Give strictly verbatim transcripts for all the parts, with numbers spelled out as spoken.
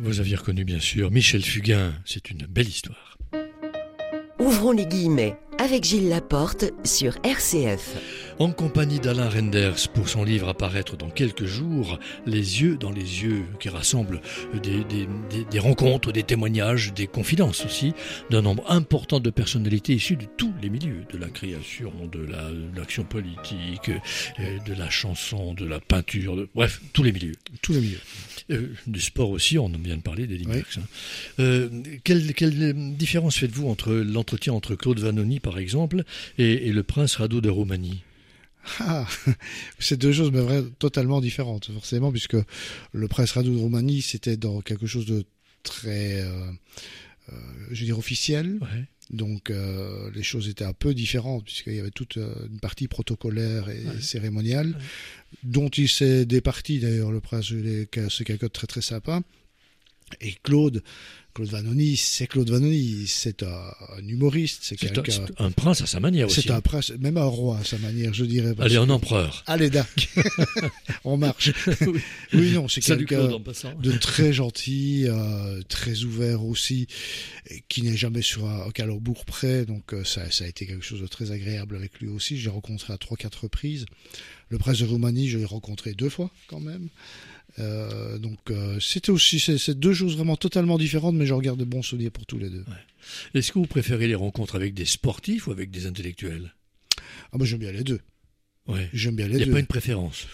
Vous aviez reconnu bien sûr Michel Fugain, c'est une belle histoire. Ouvrons les guillemets avec Gilles Laporte sur R C F. En compagnie d'Alain Renders pour son livre à paraître dans quelques jours, Les yeux dans les yeux, qui rassemble des, des, des, des rencontres, des témoignages, des confidences aussi, d'un nombre important de personnalités issues de tous les milieux, de la création, de, la, de l'action politique, de la chanson, de la peinture, de, bref, tous les milieux. Tous les milieux. Euh, du sport aussi, on vient de parler d'Eddy Oui. Merckx. Hein. Euh, quelle, quelle différence faites-vous entre l'entretien entre Claude Vanoni, par exemple, et, et le prince Radu de Roumanie ? Ah, c'est deux choses mais vraies, totalement différentes, forcément, puisque le prince Radu de Roumanie, c'était dans quelque chose de très, euh, euh, je veux dire, officiel. Ouais. Donc euh, les choses étaient un peu différentes, puisqu'il y avait toute euh, une partie protocolaire et ouais. cérémoniale, Ouais. dont il s'est départi d'ailleurs, le prince, c'est quelqu'un de très très sympa. Et Claude, Claude Vanoni, c'est Claude Vanoni, c'est un, un humoriste, c'est, C'est, quelqu'un... un, c'est un prince à sa manière aussi. C'est un prince, même un roi à sa manière, je dirais. Allez, que... un empereur. Allez, dac, on marche. oui. oui, non, c'est Salut quelqu'un Claude, en passant. de très gentil, euh, très ouvert aussi, et qui n'est jamais sur un, un calembour près, donc euh, ça, ça a été quelque chose de très agréable avec lui aussi. J'ai rencontré à trois, quatre reprises. Le prince de Roumanie, je l'ai rencontré deux fois quand même. Euh, donc euh, c'était aussi c'est, c'est deux choses vraiment totalement différentes, mais j'en garde de bons souvenirs pour tous les deux. Ouais. Est-ce que vous préférez les rencontres avec des sportifs ou avec des intellectuels ? Ah, moi j'aime bien les deux. Ouais. J'aime bien les Il n'y a deux. pas une préférence.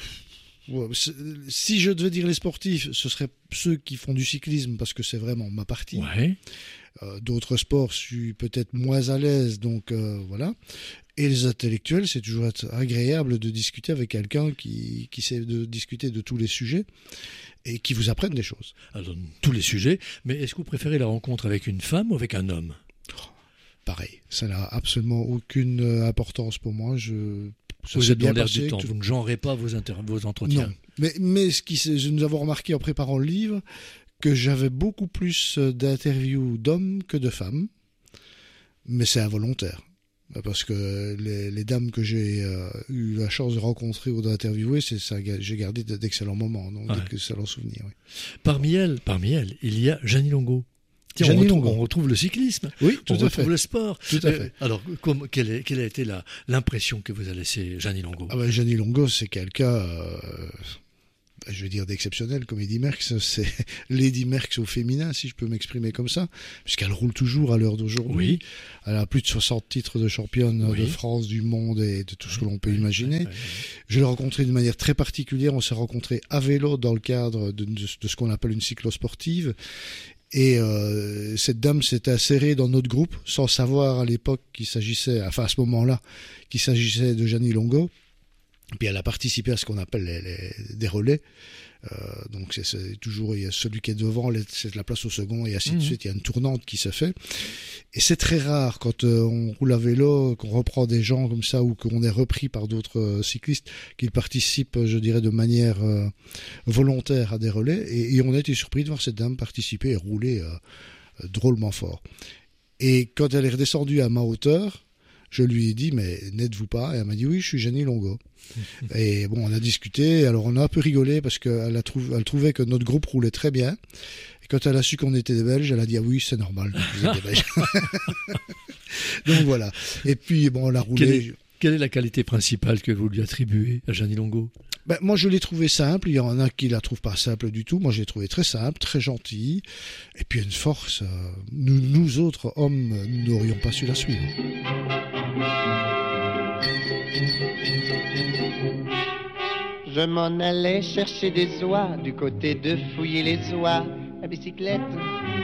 Ouais, si je devais dire les sportifs, ce seraient ceux qui font du cyclisme parce que c'est vraiment ma partie. Ouais. Euh, d'autres sports, je suis peut-être moins à l'aise, donc euh, voilà. Et les intellectuels, c'est toujours agréable de discuter avec quelqu'un qui, qui sait de discuter de tous les sujets et qui vous apprenne des choses. Alors, tous les sujets, mais est-ce que vous préférez la rencontre avec une femme ou avec un homme ? Pareil, ça n'a absolument aucune importance pour moi. Je, ça vous s'est êtes dans bien l'air passé, du temps, tout- vous ne genrez pas vos, inter- vos entretiens. Non, mais, mais ce qui, s'est- nous avons remarqué en préparant le livre que j'avais beaucoup plus d'interviews d'hommes que de femmes, mais c'est involontaire. Parce que les, les dames que j'ai euh, eu la chance de rencontrer ou d'interviewer, c'est ça, j'ai gardé d'excellents moments, donc Ouais. d'excellents souvenirs. Oui, Parmi elles, parmi elles, il y a Jeannie Longo. Tiens, Jeannie on, retrouve, Longo. on retrouve le cyclisme, oui tout on à retrouve fait. le sport. Tout à Euh, fait. alors, comme, quelle, est, quelle a été la, l'impression que vous a laissée Jeannie Longo ? Ah ben, Jeannie Longo, c'est quelqu'un, euh, je vais dire d'exceptionnel, comme Eddy Merckx. C'est Lady Merckx au féminin, si je peux m'exprimer comme ça, puisqu'elle roule toujours à l'heure d'aujourd'hui. Oui. Elle a plus de soixante titres de championne Oui. de France, du monde et de tout ce que l'on peut Ouais, imaginer. ouais, ouais, ouais. Je l'ai rencontré d'une manière très particulière. On s'est rencontrés à vélo dans le cadre de, de, de ce qu'on appelle une cyclosportive. Et euh, cette dame s'est insérée dans notre groupe sans savoir à l'époque qu'il s'agissait, enfin à ce moment-là, qu'il s'agissait de Jeannie Longo. Puis elle a participé à ce qu'on appelle les, les, des relais. Euh, donc c'est, c'est toujours il y a celui qui est devant, c'est la place au second et ainsi Mmh. de suite. Il y a une tournante qui se fait. Et c'est très rare quand euh, on roule à vélo, qu'on reprend des gens comme ça ou qu'on est repris par d'autres euh, cyclistes qu'ils participent, je dirais, de manière euh, volontaire à des relais. Et, et on a été surpris de voir cette dame participer et rouler euh, euh, drôlement fort. Et quand elle est redescendue à ma hauteur, je lui ai dit, mais n'êtes-vous pas ? Et elle m'a dit, oui, je suis Jeannie Longo. Et bon, on a discuté, alors on a un peu rigolé parce qu'elle a trouvé, elle trouvait que notre groupe roulait très bien. Et quand elle a su qu'on était des Belges, elle a dit, ah oui, c'est normal, vous êtes des Belges. Donc voilà. Et puis, bon, on a roulé. Quelle est, quelle est la qualité principale que vous lui attribuez à Jeannie Longo ? Ben, moi, je l'ai trouvé simple. Il y en a qui la trouvent pas simple du tout. Moi, je l'ai trouvé très simple, très gentil. Et puis, une force. Euh, nous, nous autres hommes, nous n'aurions pas su la suivre. Je m'en allais chercher des oies du côté de Fouiller les oies. La bicyclette